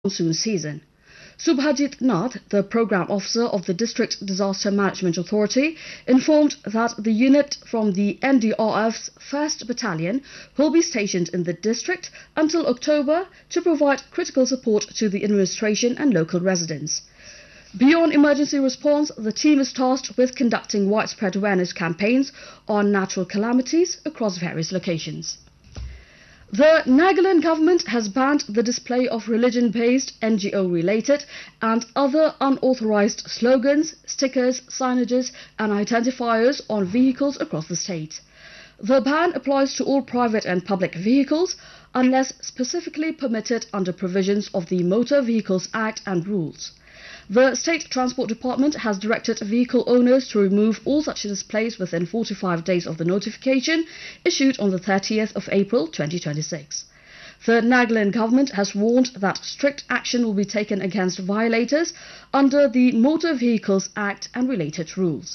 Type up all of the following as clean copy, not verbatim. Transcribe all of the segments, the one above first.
monsoon season. Subhajit Nath, the Programme Officer of the District Disaster Management Authority, informed that the unit from the NDRF's 1st Battalion will be stationed in the district until October to provide critical support to the administration and local residents. Beyond emergency response, the team is tasked with conducting widespread awareness campaigns on natural calamities across various locations. The Nagaland government has banned the display of religion-based, NGO-related and other unauthorized slogans, stickers, signages and identifiers on vehicles across the state. The ban applies to all private and public vehicles unless specifically permitted under provisions of the Motor Vehicles Act and rules. The State Transport Department has directed vehicle owners to remove all such displays within 45 days of the notification issued on the 30th of April 2026. The Nagaland government has warned that strict action will be taken against violators under the Motor Vehicles Act and related rules.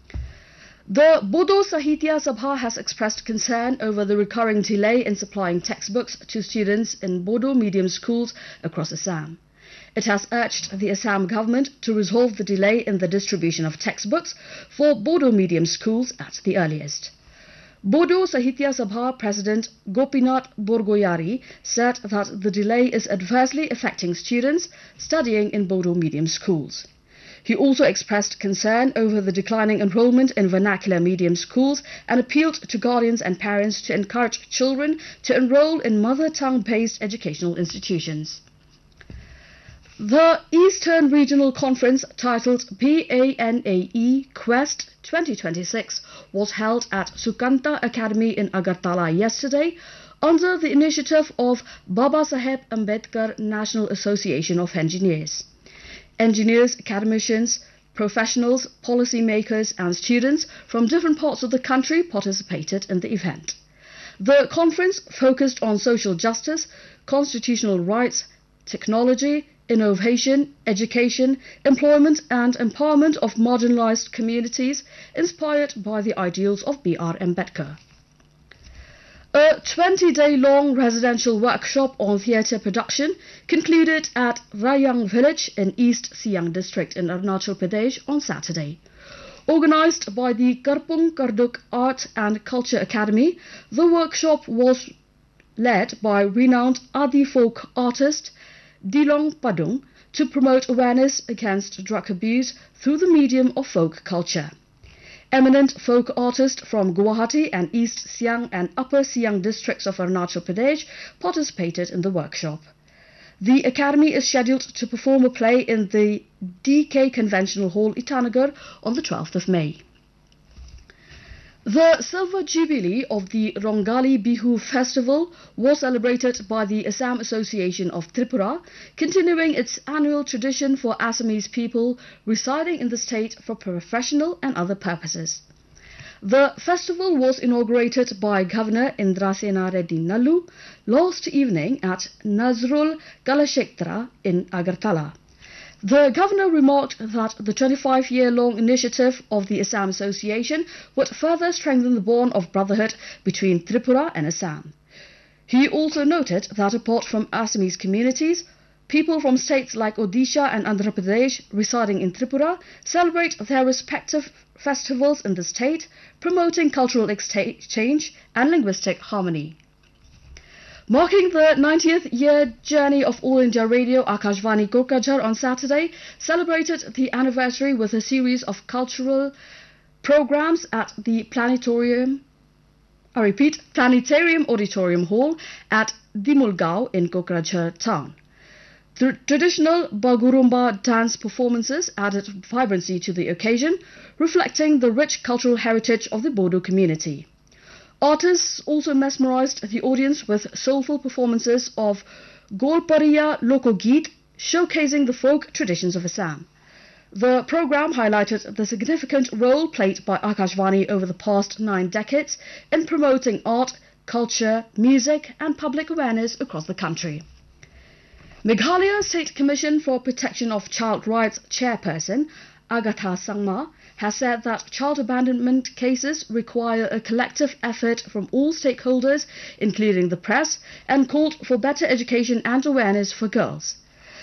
The Bodo Sahitya Sabha has expressed concern over the recurring delay in supplying textbooks to students in Bodo medium schools across Assam. It has urged the Assam government to resolve the delay in the distribution of textbooks for Bodo medium schools at the earliest. Bodo Sahitya Sabha President Gopinath Borgoyari said that the delay is adversely affecting students studying in Bodo medium schools. He also expressed concern over the declining enrollment in vernacular medium schools and appealed to guardians and parents to encourage children to enroll in mother tongue-based educational institutions. The Eastern Regional Conference, titled PANAE Quest 2026, was held at Sukanta Academy in Agartala yesterday under the initiative of Babasaheb Ambedkar National Association of Engineers. Engineers, academicians, professionals, policy makers and students from different parts of the country participated in the event. The conference focused on social justice, constitutional rights, technology, innovation, education, employment and empowerment of marginalized communities inspired by the ideals of B.R. Ambedkar. A 20-day-long residential workshop on theatre production concluded at Rayang village in East Siang district in Arunachal Pradesh on Saturday. Organized by the Karpung Karduk Art and Culture Academy, the workshop was led by renowned Adi folk artist Dilong Padung to promote awareness against drug abuse through the medium of folk culture. Eminent folk artists from Guwahati and East Siang and Upper Siang districts of Arunachal Pradesh participated in the workshop. The Academy is scheduled to perform a play in the DK Conventional Hall, Itanagar on the 12th of May. The Silver Jubilee of the Rongali Bihu Festival was celebrated by the Assam Association of Tripura, continuing its annual tradition for Assamese people residing in the state for professional and other purposes. The festival was inaugurated by Governor Indrasena Reddy Nallu last evening at Nazrul Kalakshetra in Agartala. The Governor remarked that the 25-year-long initiative of the Assam Association would further strengthen the bond of brotherhood between Tripura and Assam. He also noted that apart from Assamese communities, people from states like Odisha and Andhra Pradesh residing in Tripura celebrate their respective festivals in the state, promoting cultural exchange and linguistic harmony. Marking the 90th year journey of All India Radio, Akashvani Kokrajhar on Saturday celebrated the anniversary with a series of cultural programs at the Planetarium Auditorium Hall at Dimulgao in Kokrajhar town. The traditional Bagurumba dance performances added vibrancy to the occasion, reflecting the rich cultural heritage of the Bodo community. Artists also mesmerized the audience with soulful performances of Golpariya Lokogeet, showcasing the folk traditions of Assam. The program highlighted the significant role played by Akashvani over the past 9 decades in promoting art, culture, music and public awareness across the country. Meghalaya State Commission for Protection of Child Rights chairperson Agatha Sangma has said that child abandonment cases require a collective effort from all stakeholders, including the press, and called for better education and awareness for girls.